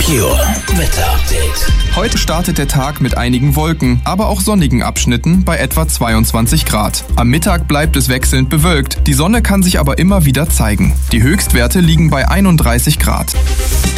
Meteor Wetter-Update. Heute startet der Tag mit einigen Wolken, aber auch sonnigen Abschnitten bei etwa 22 Grad. Am Mittag bleibt es wechselnd bewölkt, die Sonne kann sich aber immer wieder zeigen. Die Höchstwerte liegen bei 31 Grad.